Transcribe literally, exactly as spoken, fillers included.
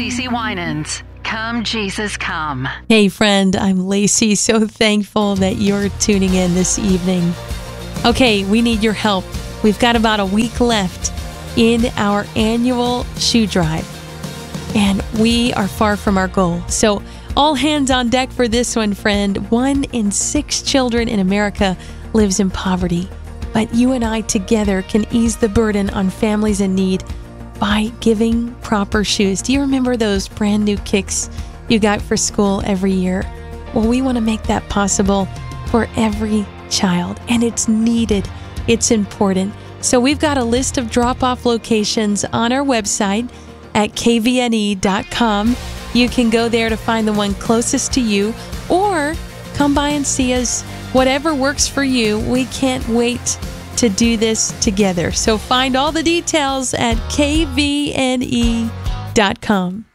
CeCe Winans. Come, Jesus, come. Hey, friend, I'm Lacey. So thankful that you're tuning in this evening. Okay, we need your help. We've got about a week left in our annual shoe drive, and we are far from our goal. So all hands on deck for this one, friend. One in six children in America lives in poverty, but you and I together can ease the burden on families in need by giving proper shoes. Do you remember those brand new kicks you got for school every year? Well, we want to make that possible for every child, and it's needed. It's important. So we've got a list of drop-off locations on our website at k v n e dot com. You can go there to find the one closest to you, or come by and see us. Whatever works for you. We can't wait to do this together. So find all the details at k v n e dot com.